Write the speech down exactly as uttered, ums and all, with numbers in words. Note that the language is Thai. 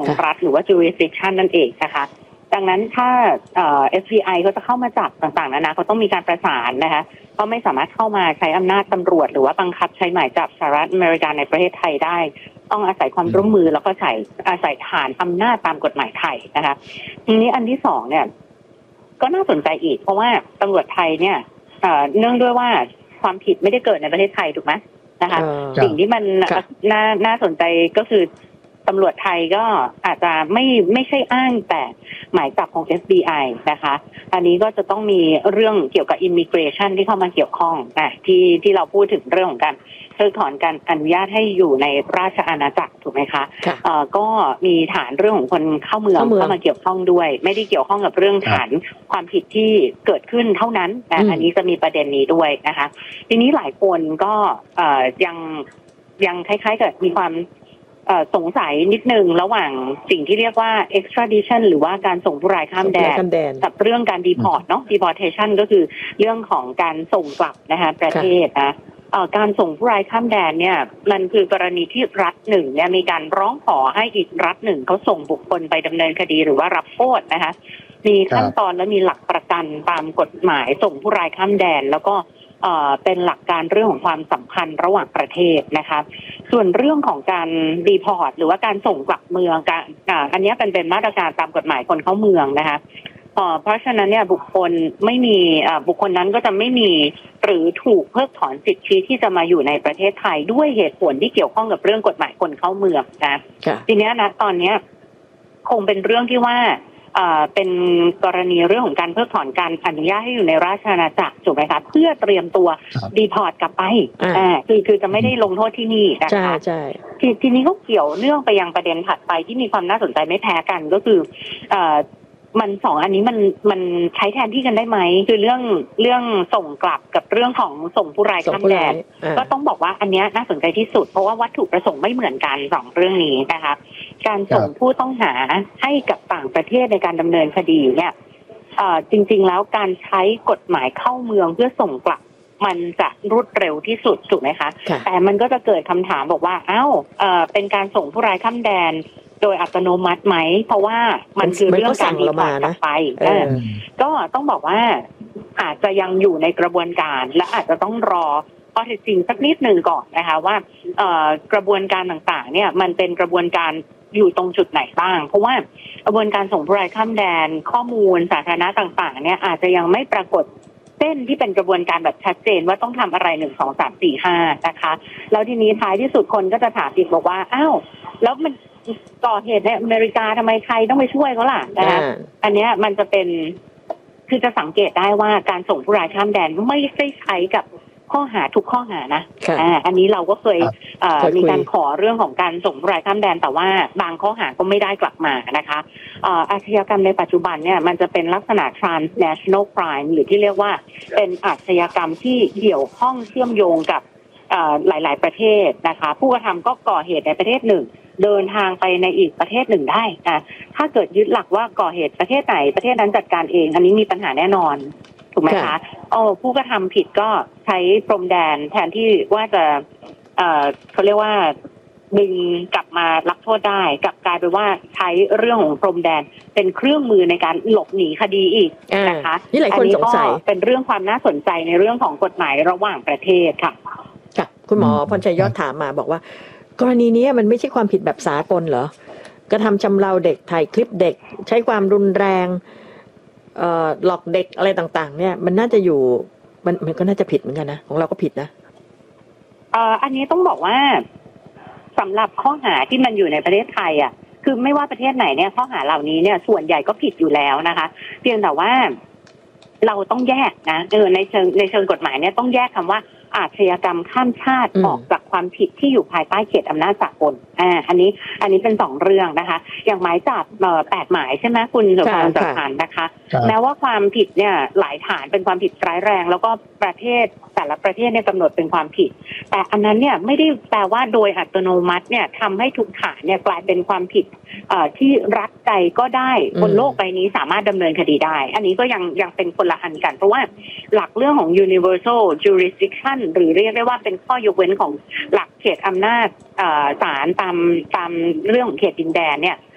รัฐหรือว่า jurisdiction นั่นเองนะคะดังนั้นถ้าเอ่อ เอฟ บี ไอ เขาจะเข้ามาจับต่างๆนานาเขาต้องมีการประสานนะคะก็ไม่สามารถเข้ามาใช้อำนาจตำรวจหรือว่าบังคับใช้หมายจับสหรัฐอเมริกาในประเทศไทยได้ต้องอาศัยความร่วมมือแล้วก็ใช้อาศัยฐานอำนาจตามกฎหมายไทยนะคะทีนี้อันที่สองเนี่ยก็น่าสนใจอีกเพราะว่าตำรวจไทยเนี่ยเอ่อเนื่องด้วยว่าความผิดไม่ได้เกิดในประเทศไทยถูกไหมนะคะสิ่งที่มันน่าน่าสนใจก็คือตำรวจไทยก็อาจจะไม่ไม่ใช่อ้างแต่หมายจับของ เอฟ บี ไอ นะคะอันนี้ก็จะต้องมีเรื่องเกี่ยวกับ immigration ที่เข้ามาเกี่ยวข้องนะที่ที่เราพูดถึงเรื่องของการเพิกถอนการอนุญาตให้อยู่ในราชอาณาจักรถูกไหมคะเอ่อก็มีฐานเรื่องของคนเข้าเมืองเข้ามาเกี่ยวข้องด้วยไม่ได้เกี่ยวข้องกับเรื่องฐานความผิดที่เกิดขึ้นเท่านั้นนะอันนี้จะมีประเด็นนี้ด้วยนะคะทีนี้หลายคนก็เอ่อยังยังคล้ายๆกับมีความสงสัยนิดนึงระหว่างสิ่งที่เรียกว่า extradition หรือว่าการส่งผู้ร้ายข้ามแดนกับเรื่องการ deport เนาะ deportation ก็คือเรื่องของการส่งกลับนะคะประเทศนะการส่งผู้ร้ายข้ามแดนเนี่ยมันคือกรณีที่รัฐหนึ่งเนี่ยมีการร้องขอให้อีกรัฐหนึ่งเขาส่งบุคคลไปดำเนินคดีหรือว่ารับโทษนะคะมีขั้นตอนและมีหลักประกันตามกฎหมายส่งผู้ร้ายข้ามแดนแล้วก็เป็นหลักการเรื่องของความสัมพันธ์ระหว่างประเทศนะคะส่วนเรื่องของการดีพอร์ตหรือว่าการส่งกลับเมืองการอันนี้เป็นเป็นมาตรการตามกฎหมายคนเข้าเมืองนะคะเพราะฉะนั้นเนี่ยบุคคลไม่มีบุคคลนั้นก็จะไม่มีหรือถูกเพิกถอนสิทธิที่จะมาอยู่ในประเทศไทยด้วยเหตุผลที่เกี่ยวข้องกับเรื่องกฎหมายคนเข้าเมืองนะทีนี้นะตอนนี้คงเป็นเรื่องที่ว่าเป็นกรณีเรื่องของการเพิกถอนการอนุญาตให้อยู่ในราชอาณาจักรถูกไหมคะเพื่อเตรียมตัวดีพอร์ตกลับไปอ่าคือคือจะไม่ได้ลงโทษที่นี่นะคะใช่ทีทีนี้ก็เกี่ยวเนื่องไปยังประเด็นถัดไปที่มีความน่าสนใจไม่แพ้กันก็คืออ่ามันสองอันนี้มันมันใช้แทนที่กันได้ไหมคือเรื่องเรื่องส่งกลับกับเรื่องของส่งผู้ร้ายข้ามแดนก็ต้องบอกว่าอันนี้น่าสนใจที่สุดเพราะว่าวัตถุประสงค์ไม่เหมือนกันสองเรื่องนี้นะคะการส่งผู้ต้องหาให้กับต่างประเทศในการดำเนินคดีเนี่ยจริงๆแล้วการใช้กฎหมายเข้าเมืองเพื่อส่งกลับมันจะรวดเร็วที่สุดถูกไหมคะแต่มันก็จะเกิดคำถามบอกว่าอ้าวเป็นการส่งผู้ร้ายข้ามแดนโดยอัตโนมัติไหมเพราะว่ามันคือเรื่องการดีพอร์ตกลับไปก็ต้องบอกว่าอาจจะยังอยู่ในกระบวนการและอาจจะต้องรอข้อเท็จจริงสักนิดหนึ่งก่อนนะคะว่ากระบวนการต่างๆเนี่ยมันเป็นกระบวนการอยู่ตรงจุดไหนบ้างเพราะว่ากระบวนการส่งผู้ร้ายข้ามแดนข้อมูลสาธารณะต่างๆเนี่ยอาจจะยังไม่ปรากฏเส้นที่เป็นกระบวนการแบบชัดเจนว่าต้องทำอะไรหนึ่งสองสามสี่ห้านะคะแล้วทีนี้ท้ายที่สุดคนก็จะถามอีกบอกว่าอ้าวแล้วมันก่อเหตุในอเมริกาทำไมใครต้องไปช่วยเขาล่ะนะคะอันนี้มันจะเป็นคือจะสังเกตได้ว่าการส่งผู้ร้ายข้ามแดนไม่ได้ใช้กับข้อหาทุกข้อหานะอ่าอันนี้เราก็เคยมีการขอเรื่องของการส่งผู้ร้ายข้ามแดนแต่ว่าบางข้อหาก็ไม่ได้กลับมานะคะอาชญากรรมในปัจจุบันเนี่ยมันจะเป็นลักษณะ transnational crime หรือที่เรียกว่าเป็นอาชญากรรมที่เกี่ยวข้องเชื่อมโยงกับหลายๆประเทศนะคะผู้กระทำก็ก่อเหตุในประเทศหนึ่งเดินทางไปในอีกประเทศหนึ่งได้นะถ้าเกิดยึดหลักว่าก่อเหตุประเทศไหนประเทศนั้นจัดการเองอันนี้มีปัญหาแน่นอนถูกไหมคะโอ้ผู้กระทำผิดก็ใช้พรมแดนแทนที่ว่าจะเอ่อเขาเรียกว่าดึงกลับมารับโทษได้กลับกลายเป็นว่าใช้เรื่องของพรมแดนเป็นเครื่องมือในการหลบหนีคดีอีกนะคะนี่หลายคนสงสัยเป็นเรื่องความน่าสนใจในเรื่องของกฎหมายระหว่างประเทศค่ะค่ะคุณหมอพรชัยยอดถามมาบอกว่ากรณีนี้มันไม่ใช่ความผิดแบบสากลเหรอกระทำชำเราเด็กถ่ายคลิปเด็กใช้ความรุนแรงเอ่อหลอกเด็กอะไรต่างๆเนี่ยมันน่าจะอยู่มันมันก็น่าจะผิดเหมือนกันนะของเราก็ผิดนะเอ่ออันนี้ต้องบอกว่าสำหรับข้อหาที่มันอยู่ในประเทศไทยอ่ะคือไม่ว่าประเทศไหนเนี่ยข้อหาเหล่านี้เนี่ยส่วนใหญ่ก็ผิดอยู่แล้วนะคะเพียงแต่ว่าเราต้องแยกนะเออในเชิงในเชิงกฎหมายเนี่ยต้องแยกคำว่าอาชญากรรมข้ามชาติออกจากความผิดที่อยู่ภายใต้เขตอำนาจสากลอ่าอันนี้อันนี้เป็นสองเรื่องนะคะอย่างหมายจับเอ่อแปดหมายใช่ไหมคุณสุภาพสถานนะคะแม้ว่าความผิดเนี่ยหลายฐานเป็นความผิดร้ายแรงแล้วก็ประเทศแต่ละประเทศเนี่ยกำหนดเป็นความผิดแต่อันนั้นเนี่ยไม่ได้แปลว่าโดยอัตโนมัติเนี่ยทำให้ทุกฐานเนี่ยกลายเป็นความผิดเอ่อที่รัฐใดก็ได้บนโลกใบนี้สามารถดำเนินคดีได้อันนี้ก็ยังยังเป็นคนละอันกันเพราะว่าหลักเรื่องของ universal jurisdiction หรือเรียกได้ว่าเป็นข้อยกเว้นของหลักเขตอำนาจศาลตามตามเรื่องของเขตดินแดนเนี่ย